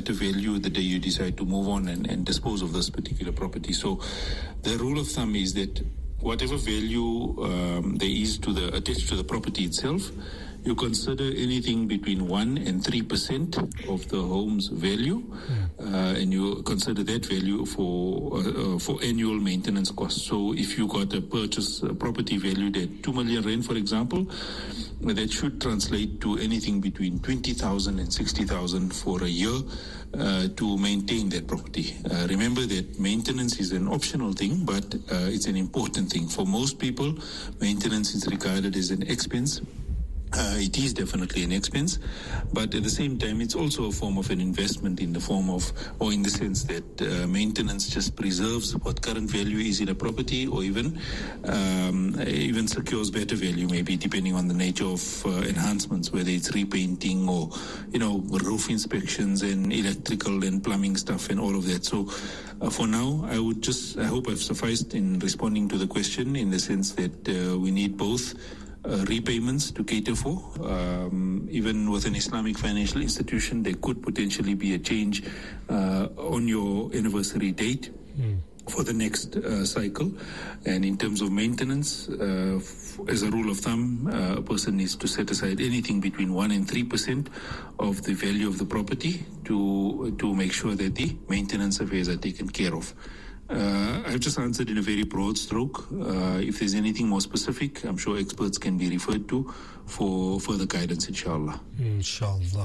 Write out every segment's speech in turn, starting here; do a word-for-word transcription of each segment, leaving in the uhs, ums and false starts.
better value the day you decide to move on and, and dispose of this particular property. So the rule of thumb is that whatever value um, there is to the attached to the property itself, you consider anything between one and three percent of the home's value, uh, and you consider that value for uh, uh, for annual maintenance costs. So if you got a purchase a property valued at two million rand, for example, that should translate to anything between twenty thousand and sixty thousand for a year uh, to maintain that property. Uh, remember that maintenance is an optional thing, but uh, it's an important thing. For most people, maintenance is regarded as an expense. Uh, it is definitely an expense, but at the same time, it's also a form of an investment in the form of, or in the sense that uh, maintenance just preserves what current value is in a property, or even um, even secures better value, maybe depending on the nature of uh, enhancements, whether it's repainting or, you know, roof inspections and electrical and plumbing stuff and all of that. So uh, for now, I would just, I hope I've sufficed in responding to the question in the sense that uh, we need both Uh, repayments to cater for. Um, even with an Islamic financial institution, there could potentially be a change uh, on your anniversary date mm. for the next uh, cycle. And in terms of maintenance, uh, f- as a rule of thumb, uh, a person needs to set aside anything between one and three percent of the value of the property to to make sure that the maintenance affairs are taken care of. Uh, I've just answered in a very broad stroke. Uh, if there's anything more specific, I'm sure experts can be referred to for further guidance, inshallah. Inshallah.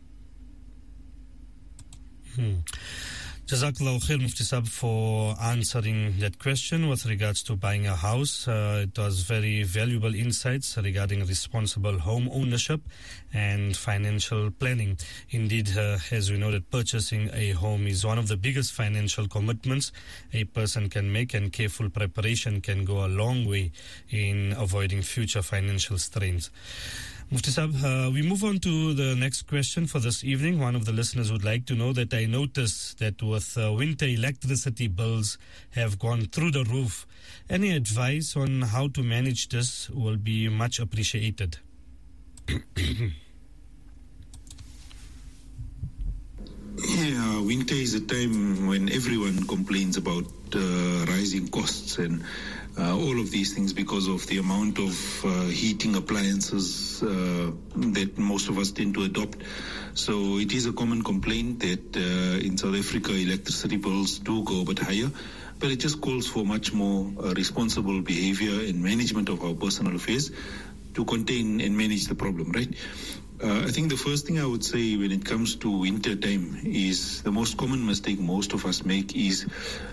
Hmm. Jazakallah khair, Mufti Sahib, for answering that question with regards to buying a house. Uh, it was very valuable insights regarding responsible home ownership and financial planning. Indeed, uh, as we know, that purchasing a home is one of the biggest financial commitments a person can make, and careful preparation can go a long way in avoiding future financial strains. Mufti Sahib, uh, we move on to the next question for this evening. One of the listeners would like to know that I noticed that with uh, winter electricity bills have gone through the roof. Any advice on how to manage this will be much appreciated. Yeah, winter is a time when everyone complains about uh, rising costs and uh, all of these things because of the amount of uh, heating appliances uh, that most of us tend to adopt. So it is a common complaint that uh, in South Africa electricity bills do go a bit higher, but it just calls for much more uh, responsible behavior and management of our personal affairs to contain and manage the problem, right? Uh, I think the first thing I would say when it comes to winter time is the most common mistake most of us make is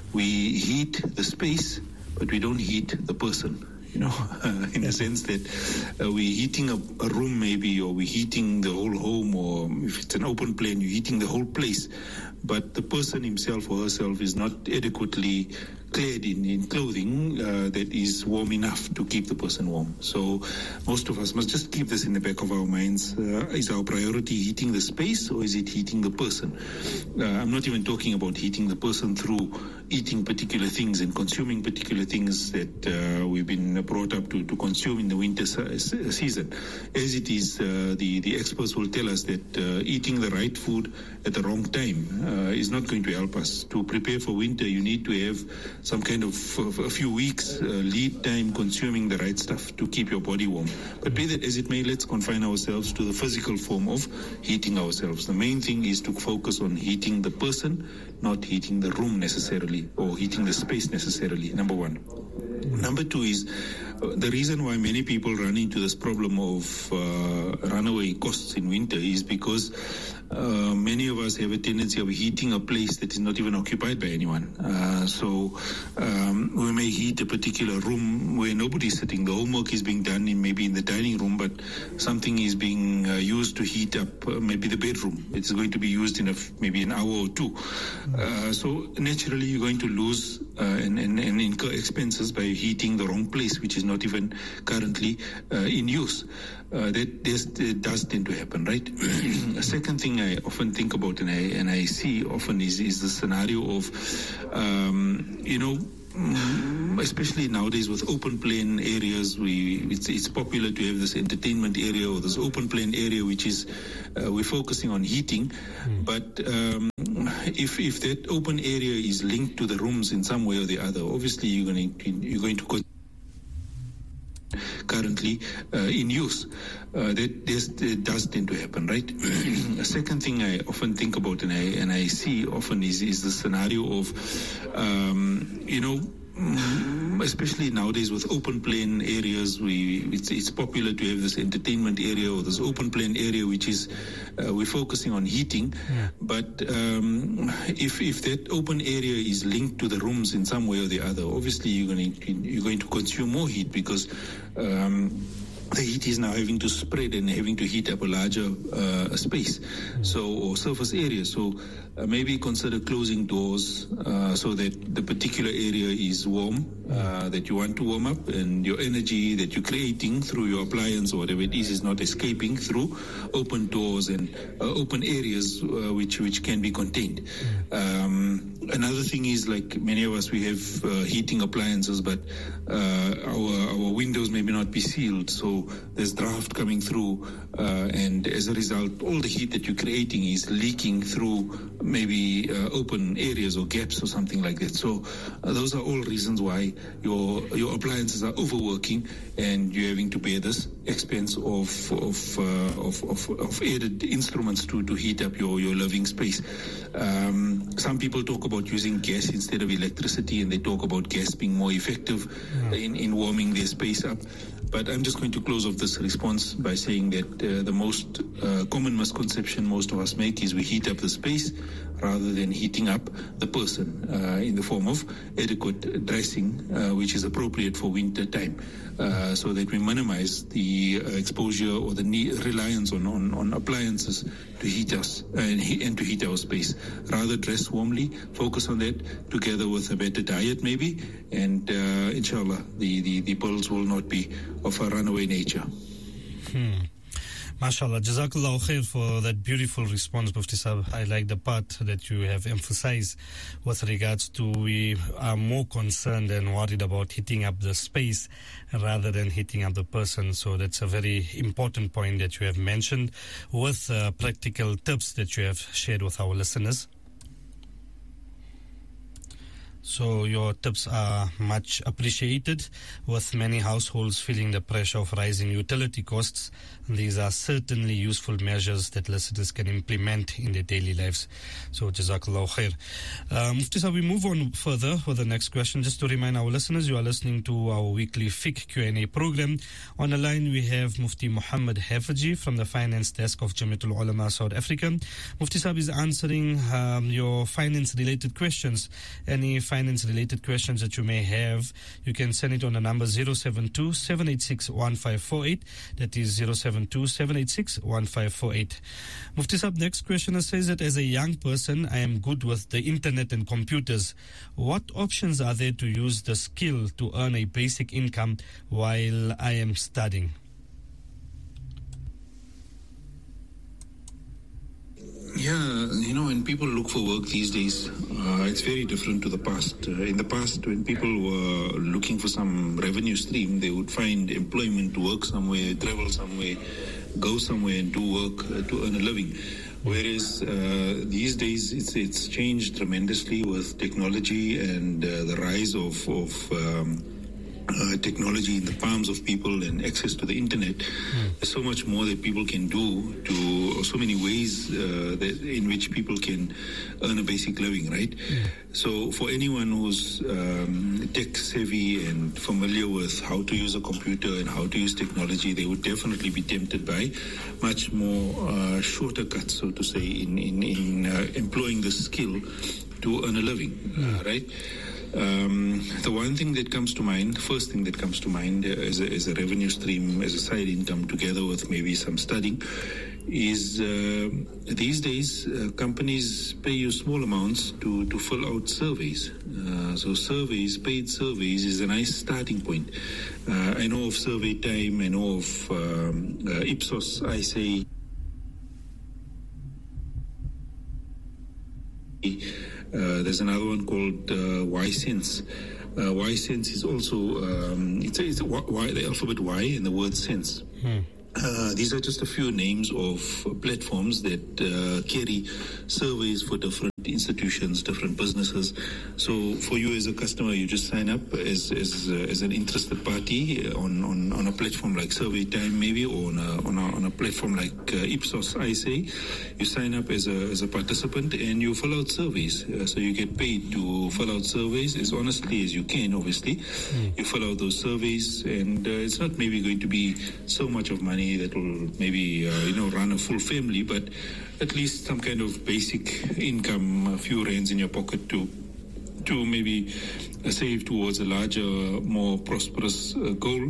we heat the space, but we don't heat the person. You know, uh, in the sense that uh, we're heating a, a room maybe, or we're heating the whole home, or if it's an open plan, you're heating the whole place. But the person himself or herself is not adequately clad in, in clothing uh, that is warm enough to keep the person warm. So most of us must just keep this in the back of our minds. Uh, is our priority heating the space, or is it heating the person? Uh, I'm not even talking about heating the person through eating particular things and consuming particular things that uh, we've been brought up to, to consume in the winter se- season. As it is, uh, the, the experts will tell us that uh, eating the right food at the wrong time uh, is not going to help us. To prepare for winter, you need to have some kind of uh, a few weeks uh, lead time consuming the right stuff to keep your body warm. But be that as it may, let's confine ourselves to the physical form of heating ourselves. The main thing is to focus on heating the person, not heating the room necessarily, or heating the space necessarily, number one. Number two is uh, the reason why many people run into this problem of uh, runaway costs in winter is because uh, many of us have a tendency of heating a place that is not even occupied by anyone. Uh, so um, we may heat a particular room where nobody is sitting. The homework is being done in maybe in the dining room, but something is being uh, used to heat up uh, maybe the bedroom. It's going to be used in a f- maybe an hour or two. Uh, so naturally you're going to lose uh, and, and, and incur expenses by heating the wrong place, which is not even currently uh, in use. Uh, that, that does tend to happen, right? A second thing I often think about and I and I see often is is the scenario of, um, you know, especially nowadays with open plan areas, we it's, it's popular to have this entertainment area or this open plan area, which is uh, we're focusing on heating, mm. but um, if if that open area is linked to the rooms in some way or the other, obviously you're going to you're going to go currently uh, in use. Uh, that, this, that does tend to happen, right? A second thing I often think about and I and I see often is is the scenario of, um, you know, especially nowadays with open plan areas, we it's, it's popular to have this entertainment area or this open plan area, which is uh, we're focusing on heating. Yeah. But um, if if that open area is linked to the rooms in some way or the other, obviously you're going to you're going to consume more heat because um, the heat is now having to spread and having to heat up a larger uh, space, mm. so or surface area. So uh, maybe consider closing doors uh, so that the particular area is warm, uh, that you want to warm up, and your energy that you're creating through your appliance or whatever it is is not escaping through open doors and uh, open areas uh, which which can be contained. Mm. Um, another thing is, like many of us, we have uh, heating appliances, but uh, our our windows maybe not be sealed, so there's draft coming through, uh, and as a result, all the heat that you're creating is leaking through maybe uh, open areas or gaps or something like that. So uh, those are all reasons why your your appliances are overworking, and you're having to bear this expense of of uh, of, of, of added instruments to, to heat up your, your living space. Um, some people talk about using gas instead of electricity, and they talk about gas being more effective yeah. in, in warming their space up. But I'm just going to close off this response by saying that uh, the most uh, common misconception most of us make is we heat up the space rather than heating up the person uh, in the form of adequate dressing, uh, which is appropriate for winter time, uh, so that we minimize the uh, exposure or the need, reliance on, on, on appliances to heat us uh, and, he, and to heat our space. Rather dress warmly, focus on that together with a better diet maybe, and uh, inshallah the, the, the bills will not be of a runaway nature. Hmm. MashaAllah. Jazakallah khair for that beautiful response, Mufti Sahib. I like the part that you have emphasized with regards to we are more concerned and worried about heating up the space rather than heating up the person. So that's a very important point that you have mentioned with uh, practical tips that you have shared with our listeners. So your tips are much appreciated, with many households feeling the pressure of rising utility costs. These are certainly useful measures that listeners can implement in their daily lives. So Jazakallah khair. Uh, Mufti Sahib, we move on further with the next question. Just to remind our listeners, you are listening to our weekly Fiqh Q and A program. On the line we have Mufti Muhammad Hafizi from the Finance Desk of Jamiatul Ulama South Africa. Mufti Sahib is answering um, your finance-related questions. Any finance-related questions that you may have, you can send it on the number zero seven two, seven eight six, one five four eight. That is zero seven two, seven eight six, one five four eight. Mufti Sahib, next questioner says that as a young person, I am good with the internet and computers. What options are there to use the skill to earn a basic income while I am studying? Yeah, you know, when people look for work these days, uh, it's very different to the past. Uh, in the past, when people were looking for some revenue stream, they would find employment, work somewhere, travel somewhere, go somewhere and do work uh, to earn a living. Whereas uh, these days, it's it's changed tremendously with technology and uh, the rise of, of um, Uh, technology in the palms of people and access to the internet. Mm. There's so much more that people can do, to or so many ways uh, that, in which people can earn a basic living, right? Mm. So for anyone who's um, tech savvy and familiar with how to use a computer and how to use technology, they would definitely be tempted by much more uh, shorter cuts, so to say, in, in, in uh, employing this skill to earn a living, mm. uh, right? Um, the one thing that comes to mind, the first thing that comes to mind uh, as, a, as a revenue stream, as a side income, together with maybe some studying, is uh, these days uh, companies pay you small amounts to, to fill out surveys. Uh, so surveys, paid surveys, is a nice starting point. Uh, I know of Survey Time, I know of um, uh, Ipsos, I say. Uh, there's another one called uh, Y-Sense. Uh, Y-Sense is also, um, it's, a, it's a y, the alphabet Y and the word sense. Hmm. Uh, these are just a few names of platforms that uh, carry surveys for different institutions, different businesses. So for you as a customer, you just sign up as as, uh, as an interested party on, on, on a platform like Survey Time, maybe, or on a, on a, on a platform like uh, Ipsos, I say. You sign up as a as a participant and you fill out surveys. Uh, so you get paid to fill out surveys as honestly as you can, obviously. Mm. You fill out those surveys, and uh, it's not maybe going to be so much of money that will maybe uh, you know run a full family, but at least some kind of basic income, a few rands in your pocket to to maybe uh, save towards a larger, more prosperous uh, goal.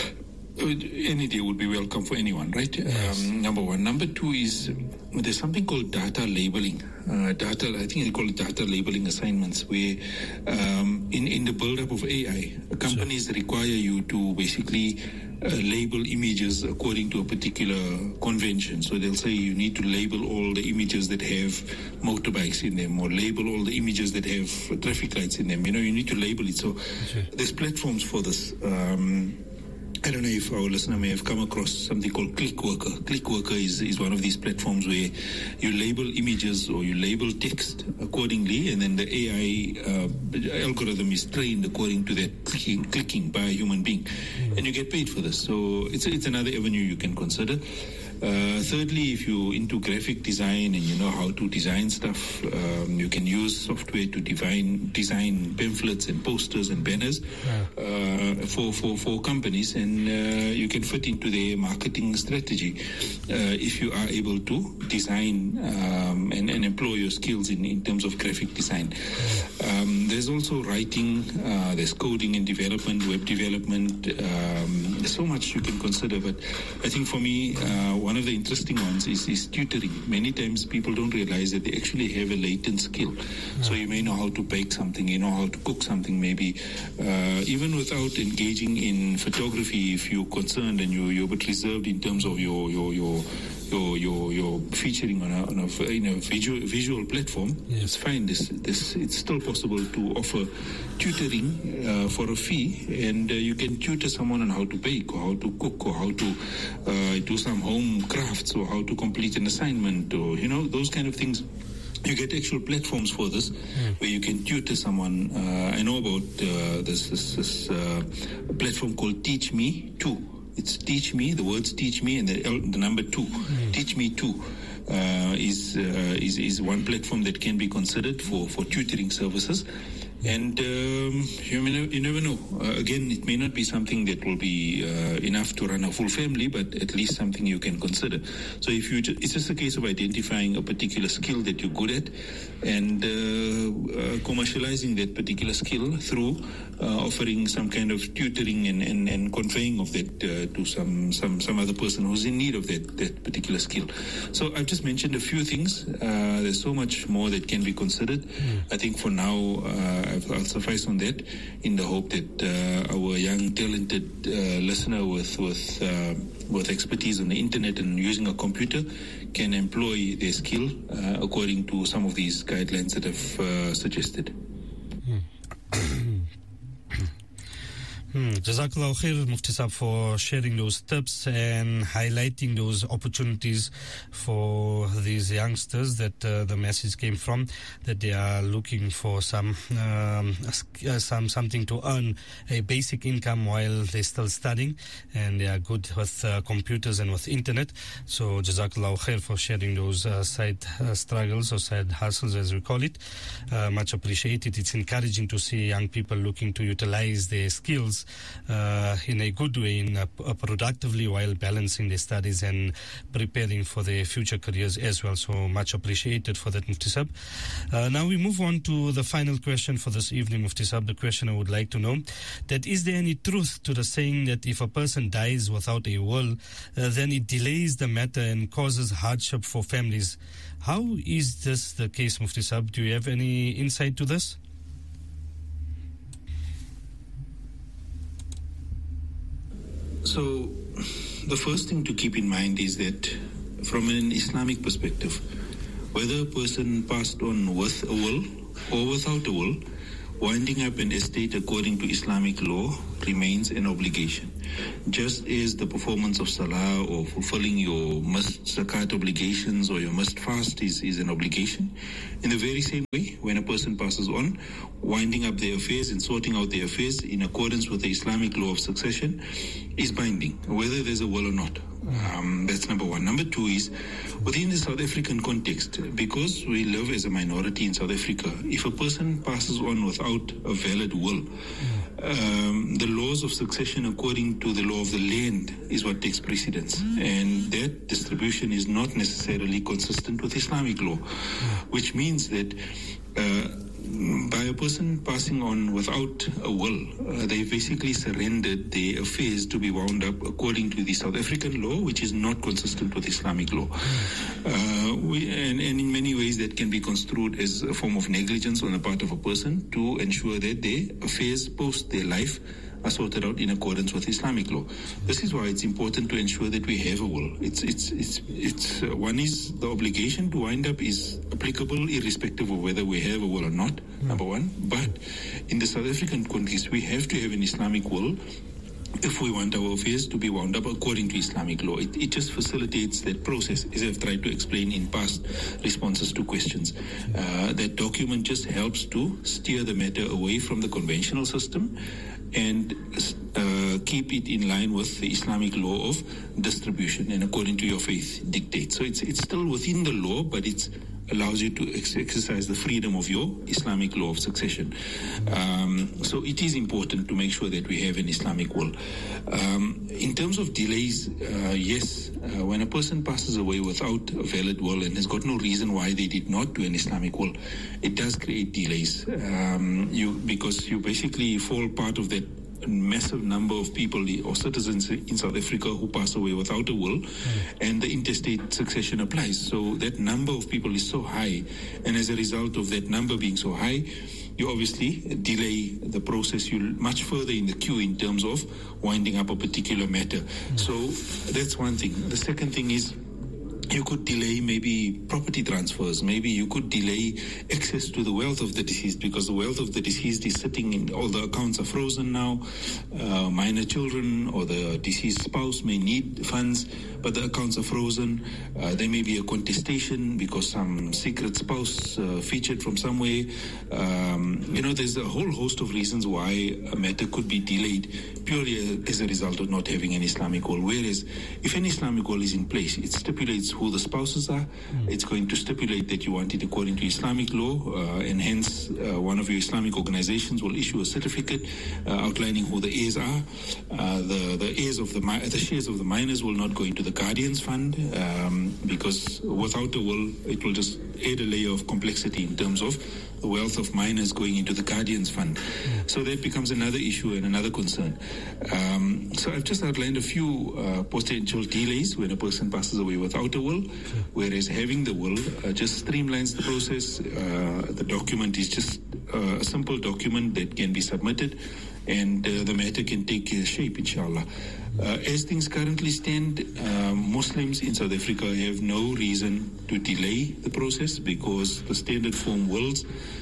Any day would be welcome for anyone, right? Yes. Um, number one. Number two is there's something called data labeling. Uh, data, I think they call it data labeling assignments, where um, in, in the build-up of A I, companies sure. require you to basically uh, label images according to a particular convention. So they'll say you need to label all the images that have motorbikes in them, or label all the images that have traffic lights in them. You know, you need to label it. So sure. there's platforms for this. Um, I don't know if our listener may have come across something called ClickWorker. ClickWorker is, is one of these platforms where you label images or you label text accordingly, and then the A I uh, algorithm is trained according to that clicking, clicking by a human being. Mm. And you get paid for this. So it's, it's another avenue you can consider. Uh, thirdly, if you're into graphic design and you know how to design stuff, um, you can use software to design, design pamphlets and posters and banners yeah. uh, for, for, for companies, and uh, you can fit into their marketing strategy uh, if you are able to design um, and, and employ your skills in, in terms of graphic design. Um, there's also writing, uh, there's coding and development, web development. Um, there's so much you can consider, but I think for me, uh, one of the interesting ones is, is tutoring. Many times people don't realize that they actually have a latent skill. Yeah. So you may know how to bake something, you know how to cook something maybe. Uh, even without engaging in photography, if you're concerned and you, you're a bit reserved in terms of your your your your your, your featuring on a, on a, in a visual, visual platform, yes. it's fine. This, this, it's still possible to offer tutoring uh, for a fee, and uh, you can tutor someone on how to bake or how to cook or how to uh, do some home crafts or how to complete an assignment, or you know, those kind of things. You get actual platforms for this, mm. where you can tutor someone. Uh, I know about uh, this, this, this uh, platform called Teach Me Too. It's Teach Me, the words Teach Me and the, the number two. Mm. Teach Me Too uh, is, uh, is is one platform that can be considered for, for tutoring services. And um, you, may know, you never know. Uh, again, it may not be something that will be uh, enough to run a full family, but at least something you can consider. So if you, ju- it's just a case of identifying a particular skill that you're good at, and uh, uh, commercializing that particular skill through uh, offering some kind of tutoring and, and, and conveying of that uh, to some, some some other person who's in need of that, that particular skill. So I've just mentioned a few things. Uh, there's so much more that can be considered. Mm. I think for now, uh, I'll suffice on that, in the hope that uh, our young, talented uh, listener with with uh, with expertise on the internet and using a computer can employ their skill uh, according to some of these guidelines that I've uh, suggested. Hmm. Jazakallah khair, Mufti Saab, for sharing those tips and highlighting those opportunities for these youngsters that uh, the message came from, that they are looking for some um, uh, some something to earn a basic income while they're still studying, and they are good with uh, computers and with internet. So Jazakallah khair for sharing those uh, side uh, struggles or side hustles, as we call it. Uh, much appreciated. It's encouraging to see young people looking to utilize their skills Uh, in a good way, in a, a productively, while balancing their studies and preparing for their future careers as well. So much appreciated for that, Mufti Saab. Uh, now we move on to the final question for this evening, Mufti Saab. The question I would like to know, that is there any truth to the saying that if a person dies without a will, uh, then it delays the matter and causes hardship for families? How is this the case, Mufti Saab? Do you have any insight to this? So, the first thing to keep in mind is that from an Islamic perspective, whether a person passed on with a will or without a will, winding up an estate according to Islamic law remains an obligation. Just as the performance of salah or fulfilling your must zakat obligations or your must fast is, is an obligation, in the very same way, when a person passes on, winding up their affairs and sorting out their affairs in accordance with the Islamic law of succession is binding, whether there's a will or not. Um, that's number one. Number two is, within the South African context, because we live as a minority in South Africa, if a person passes on without a valid will, um, the laws of succession according to the law of the land is what takes precedence. And that distribution is not necessarily consistent with Islamic law, which means that uh, by a person passing on without a will, uh, they basically surrendered their affairs to be wound up according to the South African law, which is not consistent with Islamic law. Uh, we, and, and in many ways that can be construed as a form of negligence on the part of a person to ensure that their affairs post their life are sorted out in accordance with Islamic law. This is why it's important to ensure that we have a will. It's it's it's it's uh, one is the obligation to wind up is applicable irrespective of whether we have a will or not. Mm. Number one, but in the South African context, we have to have an Islamic will if we want our affairs to be wound up according to Islamic law. It, it just facilitates that process, as I've tried to explain in past responses to questions. Uh, that document just helps to steer the matter away from the conventional system and uh, keep it in line with the Islamic law of distribution and according to your faith dictates. So it's it's still within the law, but it allows you to ex- exercise the freedom of your Islamic law of succession. Um, so it is important to make sure that we have an Islamic will. Um, in terms of delays, uh, yes, uh, when a person passes away without a valid will and has got no reason why they did not do an Islamic will, it does create delays. Um, you because you basically fall part of that a massive number of people or citizens in South Africa who pass away without a will, mm. and the intestate succession applies. So that number of people is so high, and as a result of that number being so high, you obviously delay the process. You're much further in the queue in terms of winding up a particular matter. Mm. So that's one thing. The second thing is, you could delay maybe property transfers. Maybe you could delay access to the wealth of the deceased because the wealth of the deceased is sitting in, all the accounts are frozen now. Uh, minor children or the deceased spouse may need funds, but the accounts are frozen. Uh, there may be a contestation because some secret spouse uh, featured from somewhere. Um, you know, there's a whole host of reasons why a matter could be delayed purely as a result of not having an Islamic will. Whereas if an Islamic will is in place, it stipulates who the spouses are. Mm. It's going to stipulate that you want it according to Islamic law, uh, and hence uh, one of your Islamic organizations will issue a certificate uh, outlining who the heirs are. Uh, the the heirs of the the shares of the minors will not go into the guardians fund um, because without a will, it will just add a layer of complexity in terms of the wealth of minors going into the guardians fund. Mm. So that becomes another issue and another concern. Um, so I've just outlined a few uh, potential delays when a person passes away without a will, whereas having the will uh, just streamlines the process. Uh, the document is just uh, a simple document that can be submitted, and uh, the matter can take uh, shape, inshallah. Uh, as things currently stand, uh, Muslims in South Africa have no reason to delay the process because the standard form wills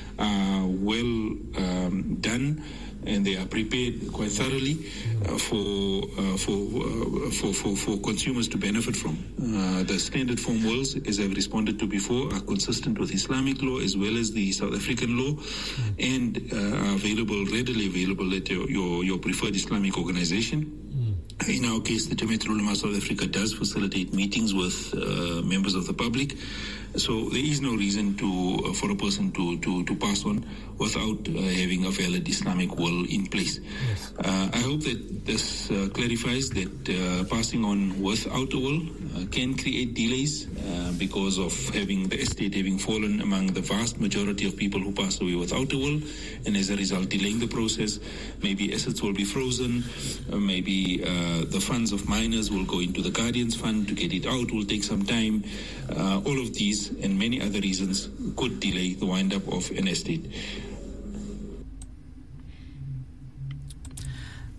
are well um, done, and they are prepared quite thoroughly uh, for, uh, for, uh, for for for consumers to benefit from. Uh, the standard form wills, as I've responded to before, are consistent with Islamic law as well as the South African law, and uh, are available, readily available at your, your, your preferred Islamic organization. In our case, the Jamiatul Ulama South Africa does facilitate meetings with uh, members of the public. So there is no reason to uh, for a person to, to, to pass on without uh, having a valid Islamic will in place. Yes. Uh, I hope that this uh, clarifies that uh, passing on without a will uh, can create delays uh, because of having the estate having fallen among the vast majority of people who pass away without a will, and as a result delaying the process. Maybe assets will be frozen, uh, maybe uh, the funds of minors will go into the guardians fund. To get it out will take some time. Uh, all of these and many other reasons could delay the wind-up of an estate.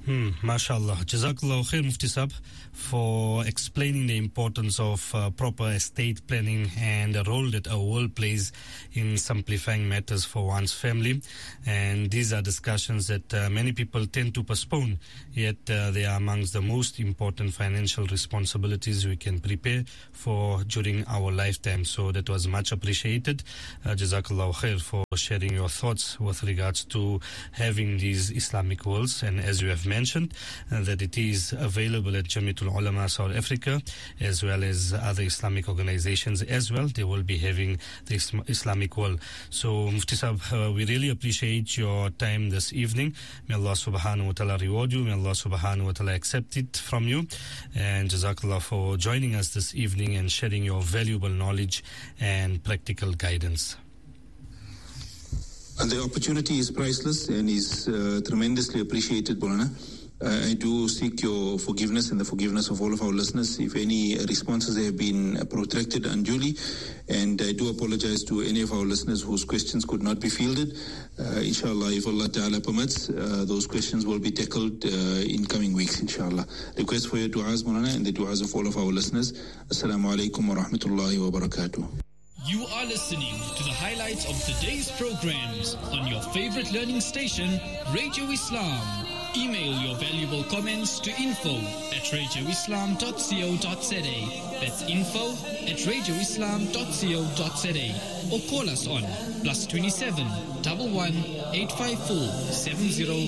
Hmm, mashallah. Jazakallah khair, Mufti Sahab, for explaining the importance of uh, proper estate planning and the role that a will plays in simplifying matters for one's family. And these are discussions that uh, many people tend to postpone, yet uh, they are amongst the most important financial responsibilities we can prepare for during our lifetime. So that was much appreciated. Uh, Jazakallah khair for sharing your thoughts with regards to having these Islamic wills. And as you have mentioned, mentioned uh, that it is available at Jamiatul Ulama South Africa, as well as other Islamic organizations as well. They will be having the Islam- Islamic will. So Mufti Sahab, uh, we really appreciate your time this evening. May Allah subhanahu wa ta'ala reward you. May Allah subhanahu wa ta'ala accept it from you. And Jazakallah for joining us this evening and sharing your valuable knowledge and practical guidance. And the opportunity is priceless and is uh, tremendously appreciated, Bolana. Uh, I do seek your forgiveness and the forgiveness of all of our listeners if any responses have been protracted unduly. And I do apologize to any of our listeners whose questions could not be fielded. Uh, inshallah, if Allah Ta'ala permits, uh, those questions will be tackled uh, in coming weeks, inshallah. Request for your du'as, Bolana, and the du'as of all of our listeners. Assalamu alaikum wa rahmatullahi wa barakatuh. You are listening to the highlights of today's programs on your favorite learning station, Radio Islam. Email your valuable comments to info at radio islam dot co dot za. That's info at radio islam dot co dot za. Or call us on plus twenty-seven, one one, eight five four, seven zero